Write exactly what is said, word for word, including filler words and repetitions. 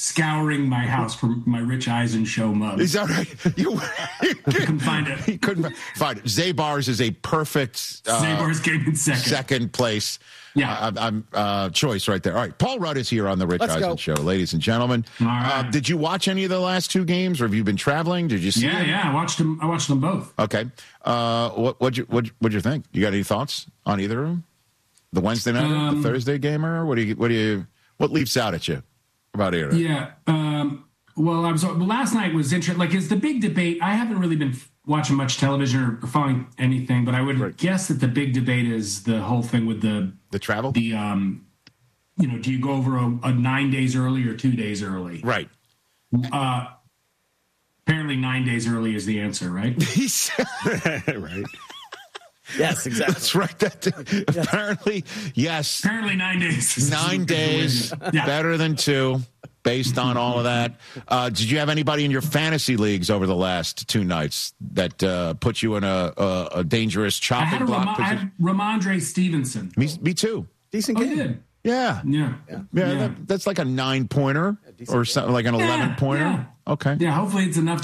scouring my house for my Rich Eisen show mug. Is that right? You, you couldn't find it. He couldn't find it. Zabar's is a perfect uh, Zabar's came in second. Second place. Yeah, uh, I'm uh, choice right there. All right, Paul Rudd is here on the Rich Let's Eisen go. Show, ladies and gentlemen. All right. Uh, did you watch any of the last two games, or have you been traveling? Did you see? Yeah, them? yeah, I watched them. I watched them both. Okay. Uh, what what'd you what what'd you think? You got any thoughts on either of them? The Wednesday night, um, the Thursday gamer? What do you what do you what leaps out at you about either? Yeah. Um, well, I was well, last night was interesting. Like, is the big debate? I haven't really been watching much television or following anything, but I would right. guess that the big debate is the whole thing with the the travel. The um, you know, do you go over a, a nine days early or two days early? Right. Uh, apparently, nine days early is the answer, right? Right. Yes, exactly. That's right. That, yes. Apparently, yes. Apparently, nine days. Nine days, yeah. Better than two, based on all of that. Uh, did you have anybody in your fantasy leagues over the last two nights that uh, put you in a, a, a dangerous chopping I had a block Ram- I position? had Ramondre Stevenson. Me, me too. Decent Oh, game. you did? Yeah. Yeah. Yeah. yeah, yeah. That, that's like a nine pointer Yeah, or something, like an Yeah, eleven pointer. yeah. Okay. Yeah, hopefully it's enough